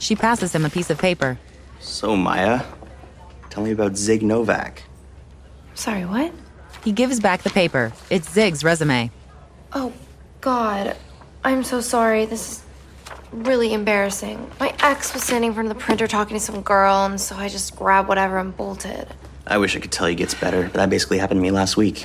She passes him a piece of paper. So, Maya, tell me about Zig Novak. Sorry, what? He gives back the paper. It's Zig's resume. Oh, God. I'm so sorry. This is really embarrassing. My ex was standing in front of the printer talking to some girl, and so I just grabbed whatever and bolted. I wish I could tell you it gets better, but that basically happened to me last week.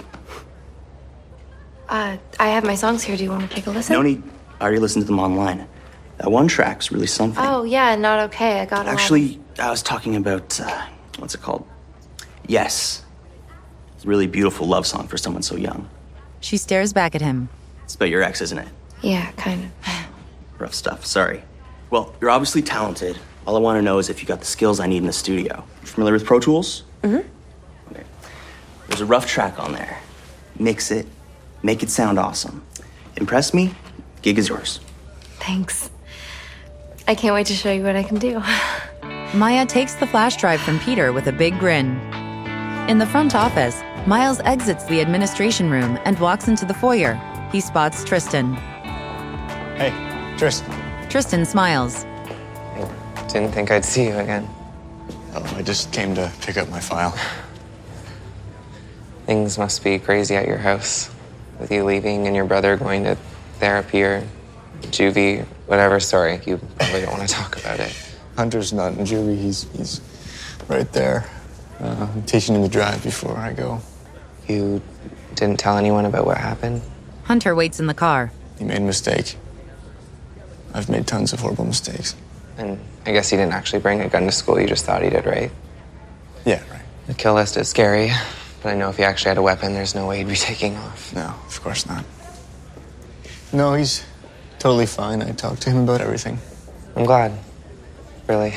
I have my songs here. Do you want to take a listen? No need. I already listened to them online. That one track's really something. Oh, yeah, Not Okay. I got it. Actually, I was talking about, what's it called? Yes. It's a really beautiful love song for someone so young. She stares back at him. It's about your ex, isn't it? Yeah, kind of. Rough stuff, sorry. Well, you're obviously talented. All I want to know is if you got the skills I need in the studio. You familiar with Pro Tools? Mm-hmm. Okay. There's a rough track on there. Mix it. Make it sound awesome. Impress me, gig is yours. Thanks. I can't wait to show you what I can do. Maya takes the flash drive from Peter with a big grin. In the front office, Miles exits the administration room and walks into the foyer. He spots Tristan. Hey, Tristan. Tristan smiles. I didn't think I'd see you again. Oh, I just came to pick up my file. Things must be crazy at your house, with you leaving and your brother going to therapy or juvie, whatever. Sorry, you probably don't want to talk about it. Hunter's not in juvie. He's right there. I'm teaching him to drive before I go. You didn't tell anyone about what happened? Hunter waits in the car. He made a mistake. I've made tons of horrible mistakes. And I guess he didn't actually bring a gun to school, you just thought he did, right? Yeah, right. The kill list is scary, but I know if he actually had a weapon, there's no way he'd be taking off. No, of course not. No, he's totally fine. I talked to him about everything. I'm glad. Really.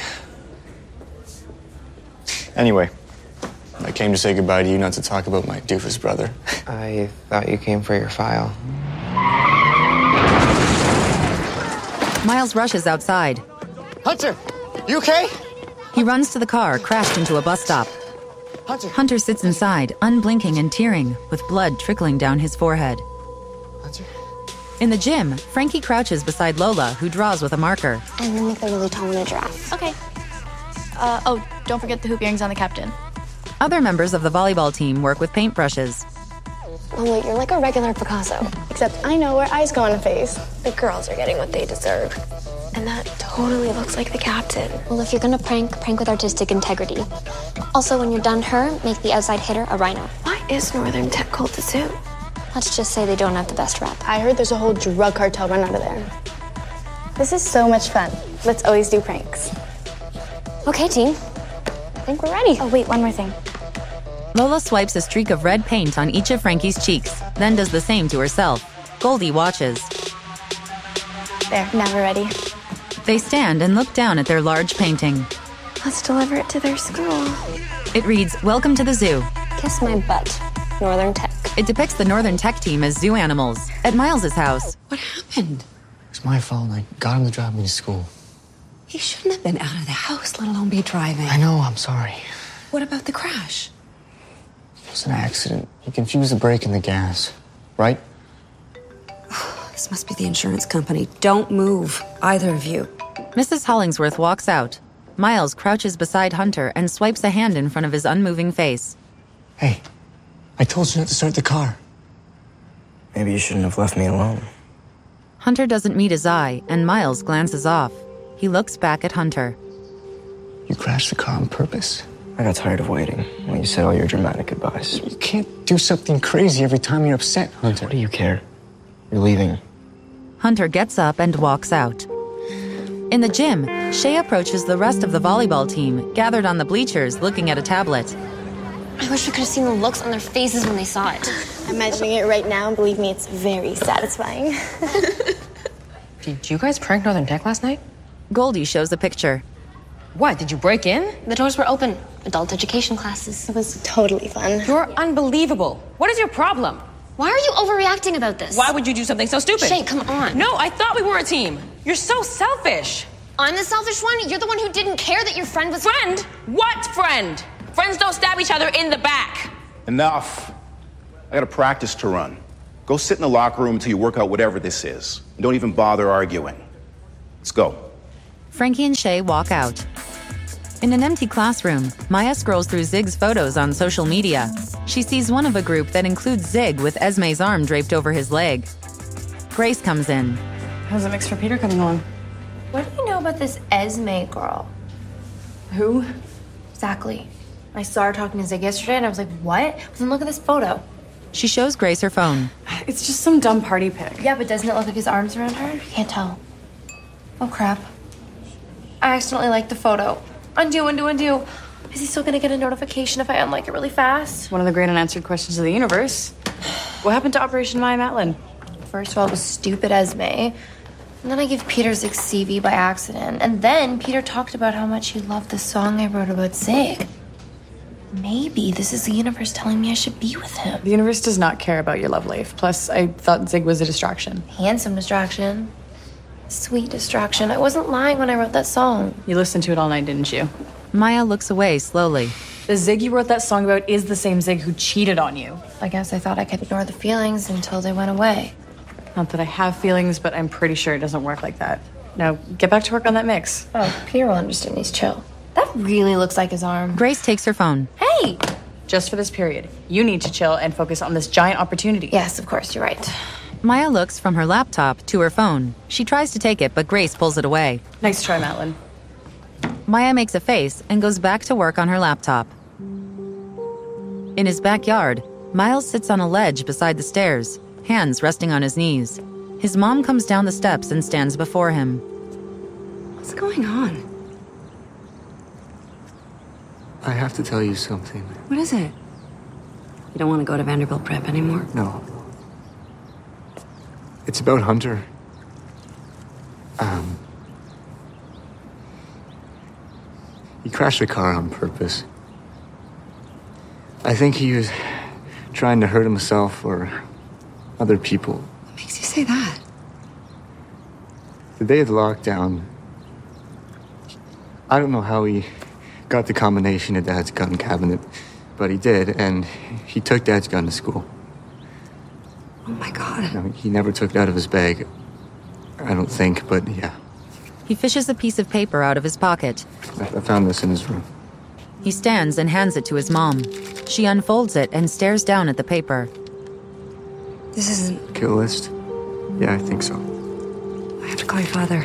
Anyway, I came to say goodbye to you, not to talk about my doofus brother. I thought you came for your file. Miles rushes outside. Hunter, you okay? He runs to the car, crashed into a bus stop. Hunter. Hunter sits inside, unblinking and tearing, with blood trickling down his forehead. Hunter. In the gym, Frankie crouches beside Lola, who draws with a marker. And then make the really tall one a giraffe. Okay. Don't forget the hoop earrings on the captain. Other members of the volleyball team work with paintbrushes. Oh, wait, you're like a regular Picasso. Except I know where eyes go on a face. The girls are getting what they deserve. And that totally looks like the captain. Well, if you're gonna prank with artistic integrity. Also, when you're done her, make the outside hitter a rhino. Why is Northern Tech called the Zoo? Let's just say they don't have the best rep. I heard there's a whole drug cartel run out of there. This is so much fun. Let's always do pranks. Okay, team. I think we're ready. Oh, wait, one more thing. Lola swipes a streak of red paint on each of Frankie's cheeks, then does the same to herself. Goldie watches. There, now we're ready. They stand and look down at their large painting. Let's deliver it to their school. It reads, "Welcome to the zoo." Kiss my butt. Northern Tech. It depicts the Northern Tech team as zoo animals. At Miles's house, What happened? It's my fault. I got him to drive me to school. He shouldn't have been out of the house, let alone be driving. I know, I'm sorry. What about the crash? It was an accident. He confused the brake and the gas. Right? This must be the insurance company. Don't move, either of you. Mrs. Hollingsworth walks out. Miles crouches beside Hunter and swipes a hand in front of his unmoving face. Hey, I told you not to start the car. Maybe you shouldn't have left me alone. Hunter doesn't meet his eye, and Miles glances off. He looks back at Hunter. You crashed the car on purpose. I got tired of waiting when you said all your dramatic goodbyes. You can't do something crazy every time you're upset, Hunter. What do you care? You're leaving. Hunter gets up and walks out. In the gym, Shay approaches the rest of the volleyball team, gathered on the bleachers looking at a tablet. I wish we could have seen the looks on their faces when they saw it. I'm imagining it right now, and believe me, it's very satisfying. Did you guys prank Northern Tech last night? Goldie shows a picture. What, did you break in? The doors were open. Adult education classes. It was totally fun. You're unbelievable. What is your problem? Why are you overreacting about this? Why would you do something so stupid? Shay, come on. No, I thought we were a team. You're so selfish. I'm the selfish one? You're the one who didn't care that your friend was... Friend? What friend? Friends don't stab each other in the back. Enough. I got a practice to run. Go sit in the locker room until you work out whatever this is. And don't even bother arguing. Let's go. Frankie and Shay walk out. In an empty classroom, Maya scrolls through Zig's photos on social media. She sees one of a group that includes Zig with Esme's arm draped over his leg. Grace comes in. How's the mix for Peter coming along? What do you know about this Esme girl? Who? Exactly. I saw her talking to Zig yesterday and I was like, what? But then look at this photo. She shows Grace her phone. It's just some dumb party pic. Yeah, but doesn't it look like his arms around her? Can't tell. Oh, crap. I accidentally liked the photo. Undo. Is he still gonna get a notification if I unlike it really fast? One of the great unanswered questions of the universe. What happened to Operation Maya Matlin? First of all, it was stupid Esme. And then I gave Peter Zig's CV by accident. And then Peter talked about how much he loved the song I wrote about Zig. Maybe this is the universe telling me I should be with him. The universe does not care about your love life. Plus, I thought Zig was a distraction. Handsome distraction. Sweet distraction. I wasn't lying when I wrote that song. You listened to it all night, didn't you? Maya looks away slowly. The Zig you wrote that song about is the same Zig who cheated on you. I guess I thought I could ignore the feelings until they went away. Not that I have feelings, but I'm pretty sure it doesn't work like that. Now, get back to work on that mix. Oh, Peter will understand. He's chill. That really looks like his arm. Grace takes her phone. Hey! Just for this period. You need to chill and focus on this giant opportunity. Yes, of course, you're right. Maya looks from her laptop to her phone. She tries to take it, but Grace pulls it away. Nice try, Matlin. Maya makes a face and goes back to work on her laptop. In his backyard, Miles sits on a ledge beside the stairs, hands resting on his knees. His mom comes down the steps and stands before him. What's going on? I have to tell you something. What is it? You don't want to go to Vanderbilt Prep anymore? No. It's about Hunter. He crashed a car on purpose. I think he was trying to hurt himself or other people. What makes you say that? The day of the lockdown, I don't know how he got the combination of Dad's gun cabinet, but he did, and he took Dad's gun to school. Oh my God. No, he never took it out of his bag. I don't think, but yeah. He fishes a piece of paper out of his pocket. I found this in his room. He stands and hands it to his mom. She unfolds it and stares down at the paper. This isn't... Kill list? Yeah, I think so. I have to call your father.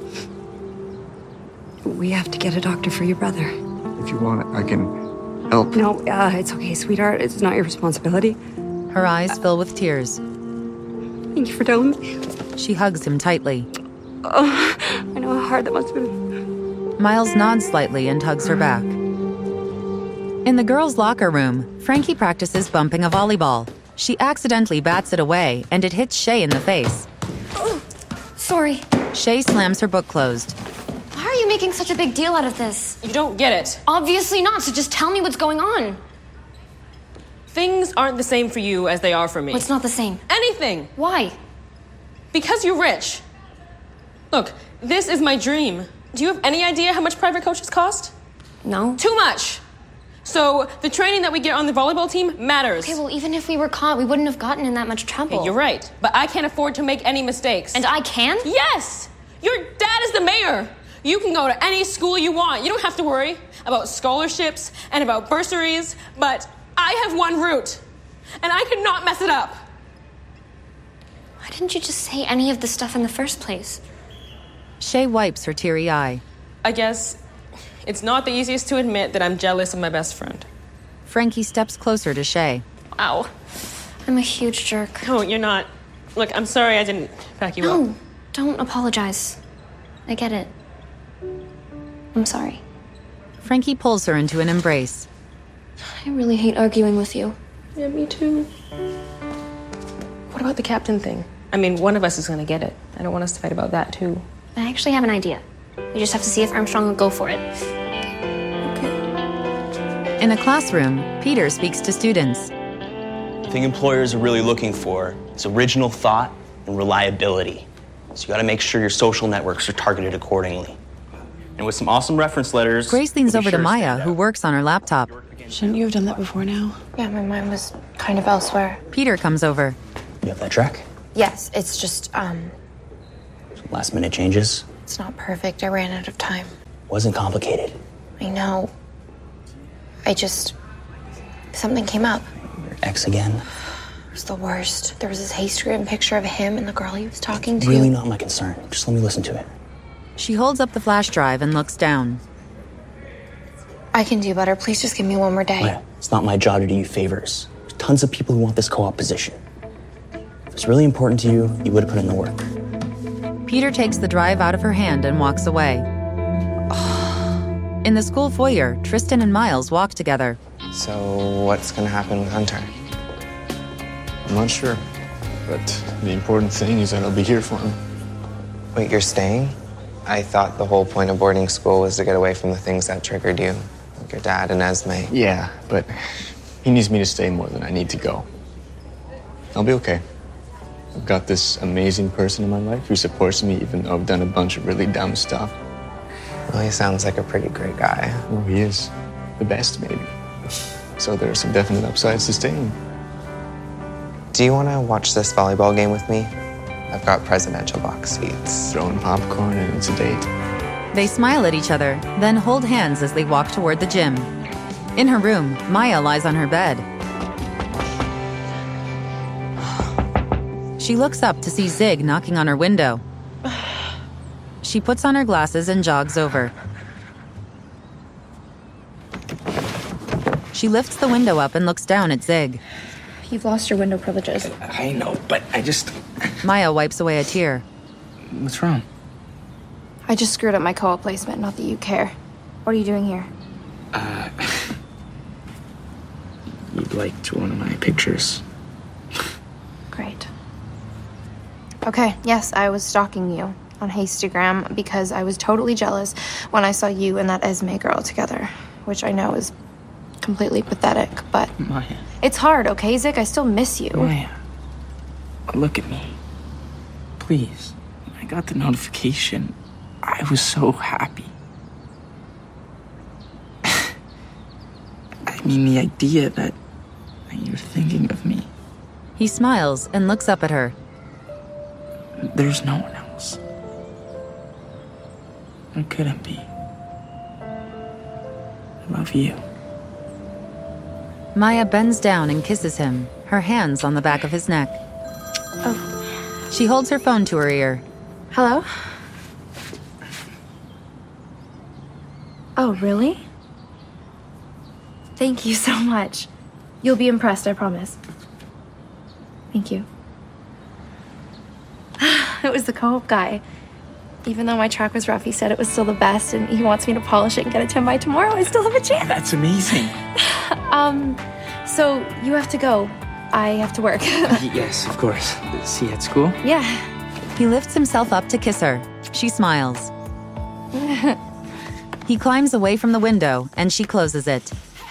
We have to get a doctor for your brother. If you want it, I can help. No, it's okay, sweetheart. It's not your responsibility. Her eyes fill with tears. Thank you for telling me. She hugs him tightly. Oh, I know how hard that must have been. Miles nods slightly and hugs her back. In the girls' locker room, Frankie practices bumping a volleyball. She accidentally bats it away, and it hits Shay in the face. Oh, sorry. Shay slams her book closed. Why are you making such a big deal out of this? You don't get it. Obviously not, so just tell me what's going on. Things aren't the same for you as they are for me. What's not the same? Anything. Why? Because you're rich. Look, this is my dream. Do you have any idea how much private coaches cost? No. Too much. So the training that we get on the volleyball team matters. Okay, well, even if we were caught, we wouldn't have gotten in that much trouble. Okay, you're right, but I can't afford to make any mistakes. And I can? Yes! Your dad is the mayor. You can go to any school you want. You don't have to worry about scholarships and about bursaries, but I have one route, and I could not mess it up. Why didn't you just say any of this stuff in the first place? Shay wipes her teary eye. I guess it's not the easiest to admit that I'm jealous of my best friend. Frankie steps closer to Shay. Ow. I'm a huge jerk. No, you're not. Look, I'm sorry I didn't back you up. No, don't apologize. I get it. I'm sorry. Frankie pulls her into an embrace. I really hate arguing with you. Yeah, me too. What about the captain thing? I mean, one of us is gonna get it. I don't want us to fight about that, too. I actually have an idea. We just have to see if Armstrong will go for it. In a classroom, Peter speaks to students. The thing employers are really looking for is original thought and reliability. So you gotta make sure your social networks are targeted accordingly. And with some awesome reference letters... Grace leans over to Maya, who works on her laptop. Shouldn't you have done that before now? Yeah, my mind was kind of elsewhere. Peter comes over. You have that track? Yes, it's just, Last minute changes? It's not perfect. I ran out of time. Wasn't complicated. I know. Something came up. Your ex again? It was the worst. There was this Instagram picture of him and the girl he was talking to. Really not my concern. Just let me listen to it. She holds up the flash drive and looks down. I can do better. Please just give me one more day. Maya, it's not my job to do you favors. There's tons of people who want this co-op position. If it's really important to you, you would have put in the work. Peter takes the drive out of her hand and walks away. In the school foyer, Tristan and Miles walk together. So what's gonna happen with Hunter? I'm not sure, but the important thing is that I'll be here for him. Wait, you're staying? I thought the whole point of boarding school was to get away from the things that triggered you, like your dad and Esme. Yeah, but he needs me to stay more than I need to go. I'll be okay. I've got this amazing person in my life who supports me even though I've done a bunch of really dumb stuff. Well, he sounds like a pretty great guy. Well, he is. The best, maybe. So there are some definite upsides to staying. Do you want to watch this volleyball game with me? I've got presidential box seats. Throwing popcorn and it's a date. They smile at each other, then hold hands as they walk toward the gym. In her room, Maya lies on her bed. She looks up to see Zig knocking on her window. She puts on her glasses and jogs over. She lifts the window up and looks down at Zig. You've lost your window privileges. I know, but I just... Maya wipes away a tear. What's wrong? I just screwed up my co-op placement, not that you care. What are you doing here? You liked one of my pictures. Great. Okay, yes, I was stalking you on Hastygram because I was totally jealous when I saw you and that Esme girl together, which I know is completely pathetic, but... Maya. It's hard, okay, Zig? I still miss you. Maya. Look at me. Please. When I got the notification, I was so happy. I mean, the idea that you're thinking of me. He smiles and looks up at her. There's no one else. There couldn't be. I love you. Maya bends down and kisses him, her hands on the back of his neck. Oh. She holds her phone to her ear. Hello? Oh, really? Thank you so much. You'll be impressed, I promise. Thank you. It was the co-op guy. Even though my track was rough, he said it was still the best, and he wants me to polish it and get it to him by tomorrow. I still have a chance. That's amazing. So you have to go. I have to work. Yes, of course. See you at school? Yeah. He lifts himself up to kiss her. She smiles. He climbs away from the window, and she closes it.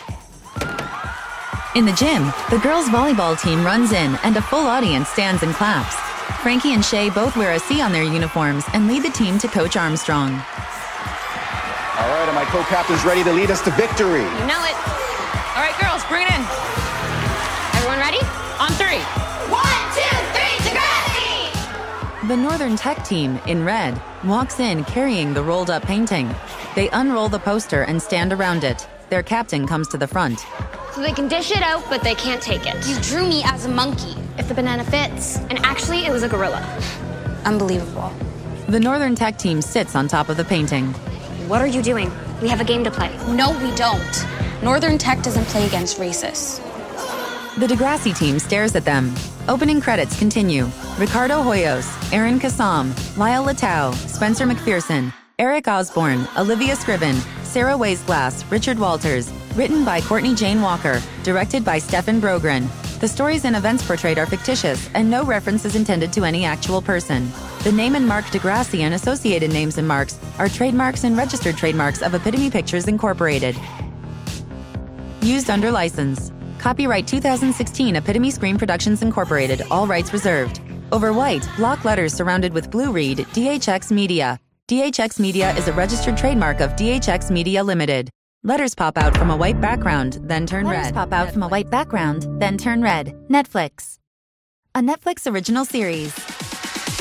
In the gym, the girls' volleyball team runs in, and a full audience stands and claps. Frankie and Shay both wear a C on their uniforms and lead the team to Coach Armstrong. All right, are my co-captains ready to lead us to victory? You know it. All right, girls, bring it in. Everyone ready? On 3. 1, 2, 3, Degrassi! The Northern Tech team, in red, walks in carrying the rolled-up painting. They unroll the poster and stand around it. Their captain comes to the front. So they can dish it out, but they can't take it. You drew me as a monkey. If the banana fits. And actually, it was a gorilla. Unbelievable. The Northern Tech team sits on top of the painting. What are you doing? We have a game to play. No, we don't. Northern Tech doesn't play against racists. The Degrassi team stares at them. Opening credits continue. Ricardo Hoyos, Aaron Kassam, Lyle Latau, Spencer McPherson, Eric Osborne, Olivia Scriven, Sarah Waisglass, Richard Walters. Written by Courtney Jane Walker. Directed by Stefan Brogren. The stories and events portrayed are fictitious, and no reference is intended to any actual person. The name and mark Degrassi and associated names and marks are trademarks and registered trademarks of Epitome Pictures Incorporated. Used under license. Copyright 2016 Epitome Screen Productions Incorporated. All rights reserved. Over white, block letters surrounded with blue read DHX Media. DHX Media is a registered trademark of DHX Media Limited. Letters pop out from a white background, then turn red. Letters pop out from a white background, then turn red. Netflix. A Netflix original series. Ready?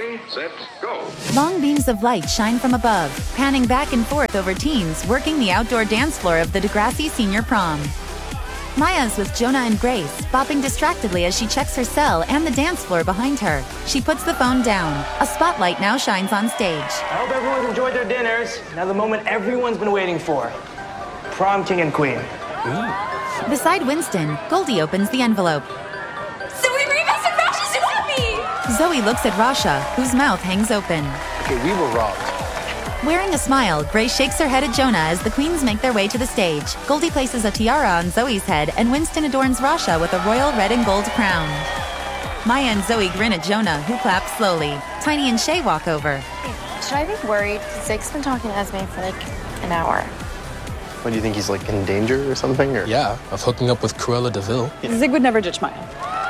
Ready, set, go. Long beams of light shine from above, panning back and forth over teens working the outdoor dance floor of the Degrassi Senior Prom. Maya's with Jonah and Grace, bopping distractedly as she checks her cell and the dance floor behind her. She puts the phone down. A spotlight now shines on stage. I hope everyone's enjoyed their dinners. Now the moment everyone's been waiting for. Prom king and queen. Ooh. Beside Winston, Goldie opens the envelope. Zoe Rivas and Rasha Zawadi! Zoe looks at Rasha, whose mouth hangs open. Okay, we were robbed. Wearing a smile, Grace shakes her head at Jonah as the queens make their way to the stage. Goldie places a tiara on Zoe's head, and Winston adorns Rasha with a royal red and gold crown. Maya and Zoe grin at Jonah, who claps slowly. Tiny and Shay walk over. Should I be worried? Zig's been talking to Esme for like an hour. What, do you think he's like in danger or something? Or? Yeah, of hooking up with Cruella DeVille. Zig would never ditch Maya.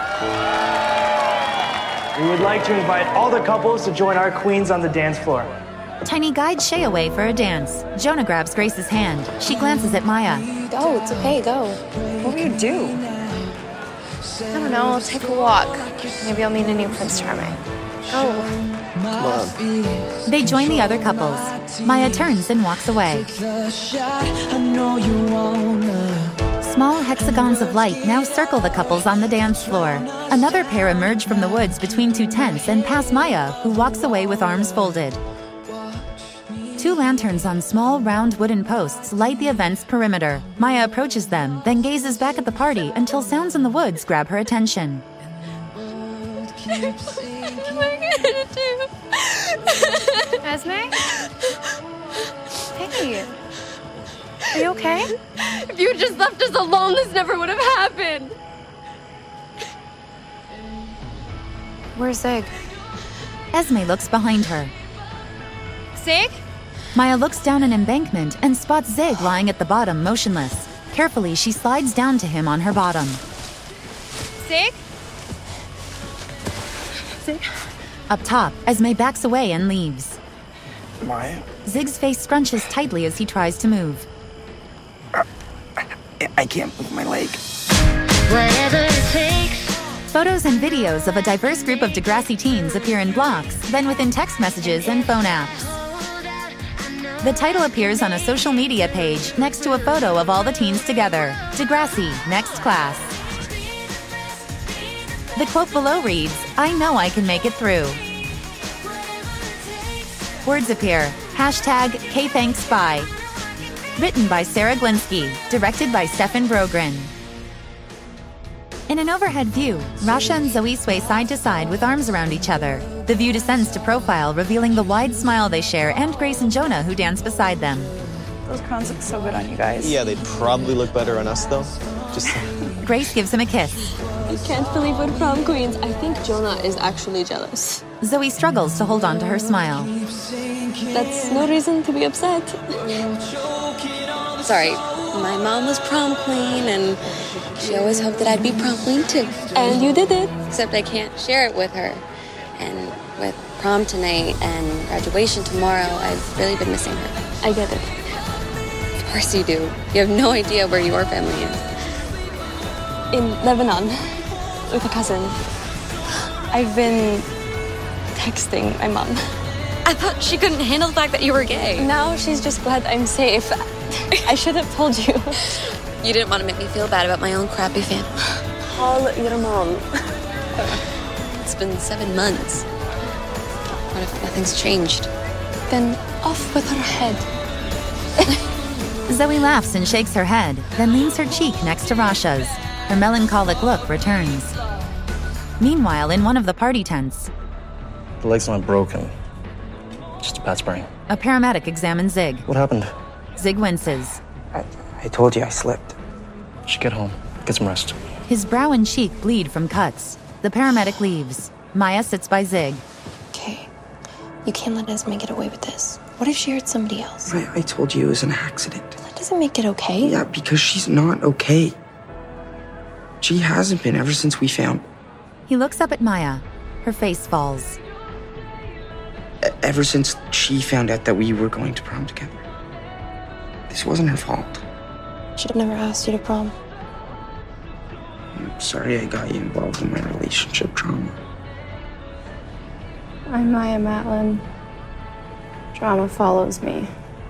We would like to invite all the couples to join our queens on the dance floor. Tiny guides Shay away for a dance. Jonah grabs Grace's hand. She glances at Maya. Go, it's okay, go. What will you do? I don't know, I'll take a walk. Maybe I'll meet a new Prince Charming. Go. Come on. They join the other couples. Maya turns and walks away. Small hexagons of light now circle the couples on the dance floor. Another pair emerge from the woods between two tents and pass Maya, who walks away with arms folded. Two lanterns on small, round wooden posts light the event's perimeter. Maya approaches them, then gazes back at the party until sounds in the woods grab her attention. What am I gonna do? Esme? Hey. Are you okay? If you had just left us alone, this never would have happened. Where's Zig? Esme looks behind her. Zig? Maya looks down an embankment and spots Zig lying at the bottom, motionless. Carefully, she slides down to him on her bottom. Zig? Zig? Up top, Esme backs away and leaves. Maya? Zig's face scrunches tightly as he tries to move. I can't move my leg. Whatever it takes. Photos and videos of a diverse group of Degrassi teens appear in blocks, then within text messages and phone apps. The title appears on a social media page next to a photo of all the teens together. Degrassi, next class. The quote below reads, "I know I can make it through." Words appear, #KThanksBye. Written by Sarah Glinsky, directed by Stefan Brogren. In an overhead view, Rasha and Zoe sway side to side with arms around each other. The view descends to profile, revealing the wide smile they share and Grace and Jonah who dance beside them. Those crowns look so good on you guys. Yeah, they'd probably look better on us, though. Just. Grace gives him a kiss. I can't believe we're prom queens. I think Jonah is actually jealous. Zoe struggles to hold on to her smile. That's no reason to be upset. Sorry, my mom was prom queen, and she always hoped that I'd be prom queen too. And you did it. Except I can't share it with her. And with prom tonight and graduation tomorrow, I've really been missing her. I get it. Of course you do. You have no idea where your family is. In Lebanon, with a cousin. I've been texting my mom. I thought she couldn't handle the fact that you were gay. Now she's just glad I'm safe. I should have told you. You didn't want to make me feel bad about my own crappy family. Call your mom. It's been 7 months. What if nothing's changed? Then off with her head. Zoe laughs and shakes her head, then leans her cheek next to Rasha's. Her melancholic look returns. Meanwhile, in one of the party tents, The leg's not broken. Just a bad sprain. a paramedic examines Zig. What happened? Zig winces. I told you I slipped. You should get home. Get some rest. His brow and cheek bleed from cuts. The paramedic leaves. Maya sits by Zig. Okay. You can't let Esme get away with this. What if she hurt somebody else? I told you it was an accident. That doesn't make it okay. Yeah, because she's not okay. She hasn't been ever since we found... He looks up at Maya. Her face falls. Ever since she found out that we were going to prom together. This wasn't her fault. Should have never asked you to prom. I'm sorry I got you involved in my relationship drama. I'm Maya Matlin. Drama follows me.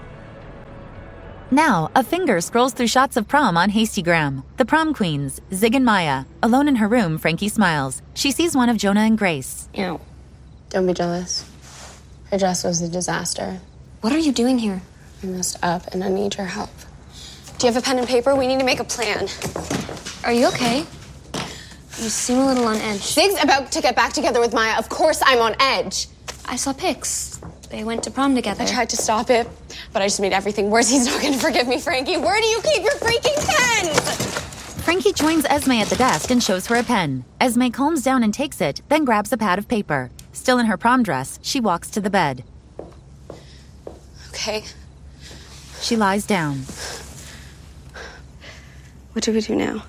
Now, a finger scrolls through shots of prom on Hastygram. The prom queens, Zig and Maya. Alone in her room, Frankie smiles. She sees one of Jonah and Grace. Ew. Don't be jealous. Her dress was a disaster. What are you doing here? I messed up and I need your help. Do you have a pen and paper? We need to make a plan. Are you okay? You seem a little on edge. Zig's about to get back together with Maya. Of course I'm on edge. I saw pics. They went to prom together. I tried to stop it, but I just made everything worse. He's not going to forgive me, Frankie. Where do you keep your freaking pens? Frankie joins Esme at the desk and shows her a pen. Esme calms down and takes it, then grabs a pad of paper. Still in her prom dress, she walks to the bed. Okay. She lies down. What do we do now?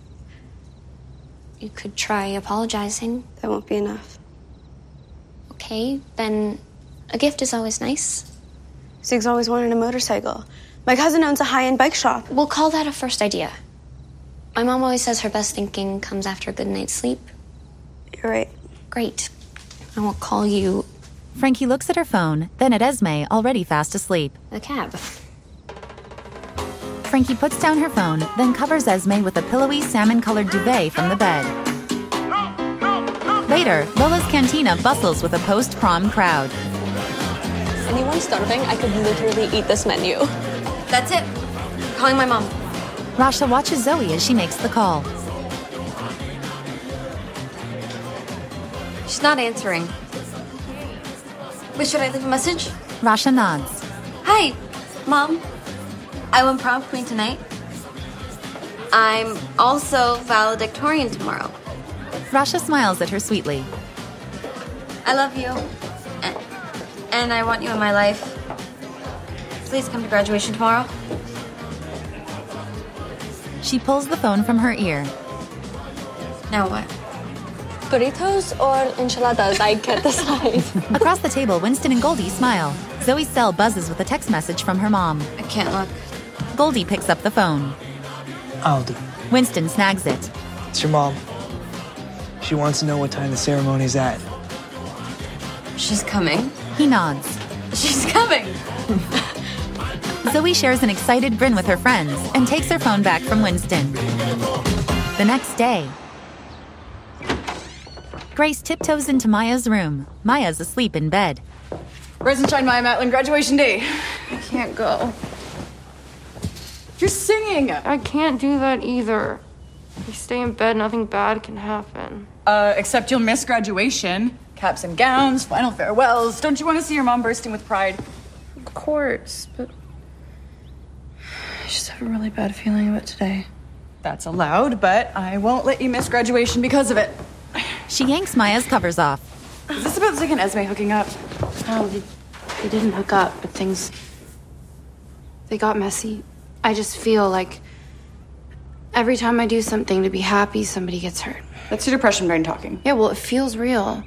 You could try apologizing. That won't be enough. Okay, then a gift is always nice. Zig's always wanted a motorcycle. My cousin owns a high-end bike shop. We'll call that a first idea. My mom always says her best thinking comes after a good night's sleep. You're right. Great. I won't call you... Frankie looks at her phone, then at Esme, already fast asleep. a cab. Frankie puts down her phone, then covers Esme with a pillowy salmon-colored duvet from the bed. Later, Lola's Cantina bustles with a post-prom crowd. Anyone starving? I could literally eat this menu. That's it. Calling my mom. Rasha watches Zoe as she makes the call. She's not answering. Wait, should I leave a message? Rasha nods. Hi, Mom. I won prom queen tonight. I'm also valedictorian tomorrow. Rasha smiles at her sweetly. I love you. And I want you in my life. Please come to graduation tomorrow. She pulls the phone from her ear. Now what? Burritos or enchiladas? I can't decide. Across the table, Winston and Goldie smile. Zoe's cell buzzes with a text message from her mom. I can't look. Goldie picks up the phone. Aldi. Winston snags it. It's your mom. She wants to know what time the ceremony's at. She's coming. He nods. She's coming. Zoe shares an excited grin with her friends and takes her phone back from Winston. The next day, Grace tiptoes into Maya's room. Maya's asleep in bed. Rise and shine, Maya Matlin, graduation day. I can't go. You're singing. I can't do that either. If you stay in bed, nothing bad can happen. Except you'll miss graduation. Caps and gowns, final farewells. Don't you want to see your mom bursting with pride? Of course, but I just have a really bad feeling about today. That's allowed, but I won't let you miss graduation because of it. She yanks Maya's covers off. Is this about Zig and Esme hooking up? No, they didn't hook up, but they got messy. I just feel like every time I do something to be happy, somebody gets hurt. That's your depression brain talking. Yeah, well, it feels real.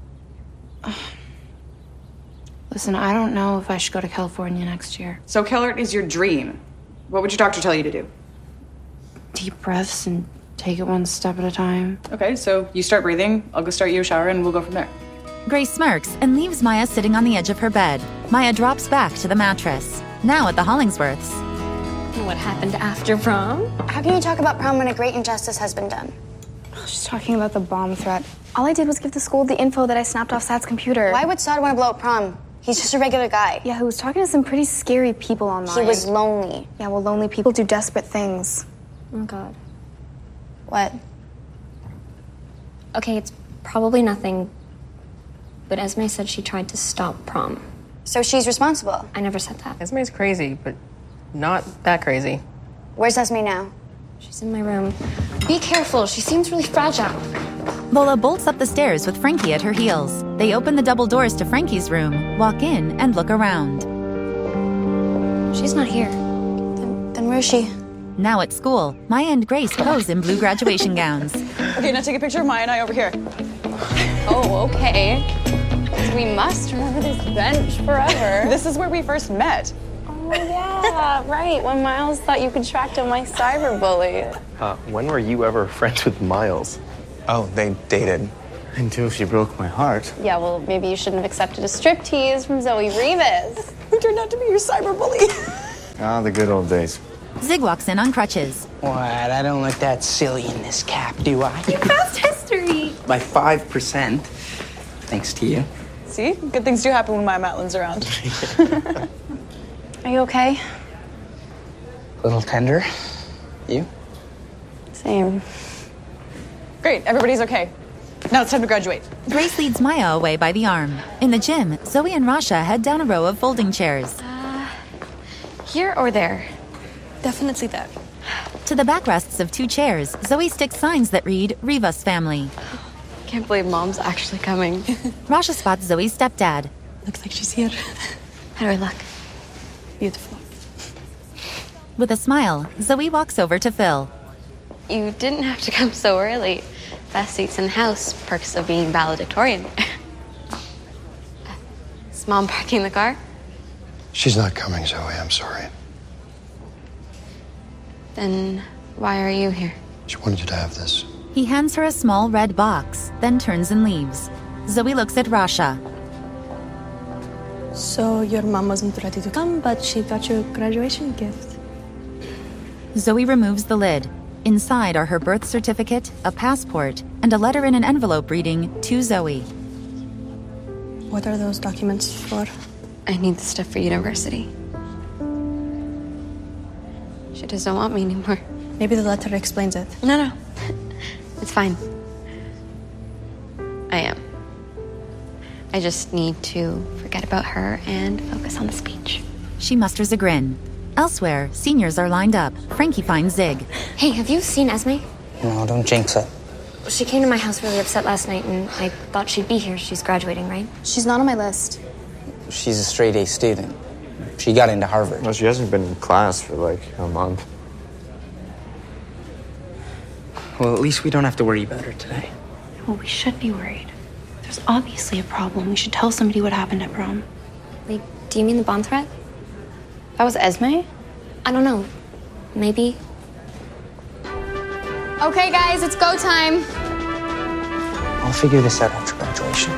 Listen, I don't know if I should go to California next year. So Kellert is your dream. What would your doctor tell you to do? Deep breaths and take it one step at a time. Okay, so you start breathing, I'll go start you a shower, and we'll go from there. Grace smirks and leaves Maya sitting on the edge of her bed. Maya drops back to the mattress. Now at the Hollingsworths. What happened after prom? How can you talk about prom when a great injustice has been done? She's talking about the bomb threat. All I did was give the school the info that I snapped off Sad's computer. Why would Sad want to blow up prom? He's just a regular guy. Yeah, who was talking to some pretty scary people online. He was lonely. Yeah, well, lonely people do desperate things. Oh, God. What? Okay, it's probably nothing. But Esme said she tried to stop prom. So she's responsible? I never said that. Esme's crazy, but not that crazy. Where's Esme now? She's in my room. Be careful, she seems really fragile. Lola bolts up the stairs with Frankie at her heels. They open the double doors to Frankie's room, walk in, and look around. She's not here. Then where is she? Now at school, Maya and Grace pose in blue graduation gowns. Okay, now take a picture of Maya and I over here. Oh, okay. We must remember this bench forever. This is where we first met. Oh, yeah, right. When Miles thought you could track down my cyberbully. When were you ever friends with Miles? Oh, they dated. Until she broke my heart. Yeah, well, maybe you shouldn't have accepted a striptease from Zoe Rivas. Who turned out to be your cyberbully. Ah, the good old days. Zig walks in on crutches. What? I don't look that silly in this cap, do I? You passed history. By 5%. Thanks to you. See? Good things do happen when Maya Matlin's around. Are you okay? A little tender. You? Same. Great, everybody's okay. Now it's time to graduate. Grace leads Maya away by the arm. In the gym, Zoe and Rasha head down a row of folding chairs. Here or there? Definitely there. To the backrests of 2 chairs, Zoe sticks signs that read, Rivas family. Can't believe Mom's actually coming. Rasha spots Zoe's stepdad. Looks like she's here. How do I look? Beautiful. With a smile, Zoe walks over to Phil. You didn't have to come so early. Best seats in the house, perks of being valedictorian. Is Mom parking the car? She's not coming, Zoe. I'm sorry. Then why are you here? She wanted you to have this. He hands her a small red box, then turns and leaves. Zoe looks at Rasha. So your mom wasn't ready to come, but she got you a graduation gift. Zoe removes the lid. Inside are her birth certificate, a passport, and a letter in an envelope reading, to Zoe. What are those documents for? I need the stuff for university. She doesn't want me anymore. Maybe the letter explains it. No. It's fine. I am. I just need to forget about her and focus on the speech. She musters a grin. Elsewhere, seniors are lined up. Frankie finds Zig. Hey, have you seen Esme? No, don't jinx it. She came to my house really upset last night, and I thought she'd be here. She's graduating, right? She's not on my list. She's a straight A student. She got into Harvard. Well, she hasn't been in class for like a month. Well, at least we don't have to worry about her today. Well, we should be worried. There's obviously a problem. We should tell somebody what happened at prom. Like, do you mean the bomb threat? That was Esme? I don't know. Maybe. Okay, guys, it's go time. I'll figure this out after graduation.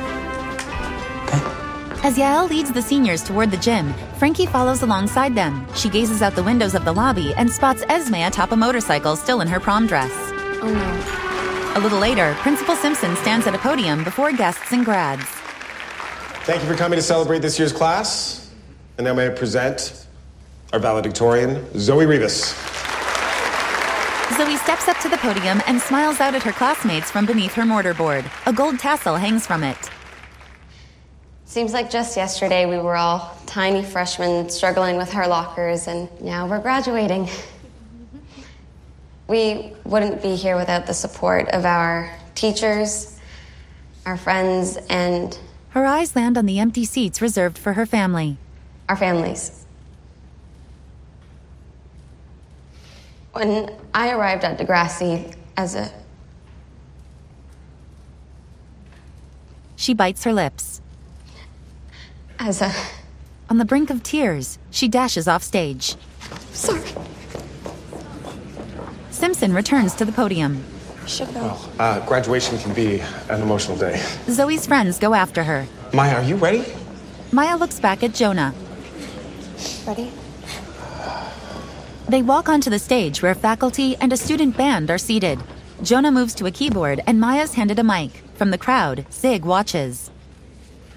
As Yael leads the seniors toward the gym, Frankie follows alongside them. She gazes out the windows of the lobby and spots Esme atop a motorcycle still in her prom dress. Oh no. A little later, Principal Simpson stands at a podium before guests and grads. Thank you for coming to celebrate this year's class. And now may I present our valedictorian, Zoe Rivas. Zoe steps up to the podium and smiles out at her classmates from beneath her mortarboard. A gold tassel hangs from it. Seems like just yesterday we were all tiny freshmen struggling with our lockers, and now we're graduating. We wouldn't be here without the support of our teachers, our friends, and... Her eyes land on the empty seats reserved for her family. Our families. When I arrived at Degrassi as a... She bites her lips. On the brink of tears, she dashes off stage. Sorry. Simpson returns to the podium. Well, graduation can be an emotional day. Zoe's friends go after her. Maya, are you ready? Maya looks back at Jonah. Ready? They walk onto the stage where faculty and a student band are seated. Jonah moves to a keyboard and Maya's handed a mic. From the crowd, Zig watches.